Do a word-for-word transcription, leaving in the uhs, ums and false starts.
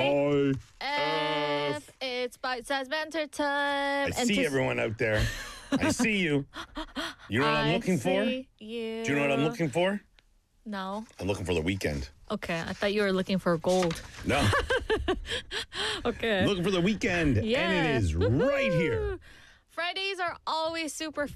I F. It's bite-sized banter time. I see everyone out there. I see you. You know what I'm looking for? I see you. Do you know what I'm looking for? No. I'm looking for the weekend. Okay, I thought you were looking for gold. No. Okay. Looking for the weekend. Yeah. And it is right here. Fridays are always super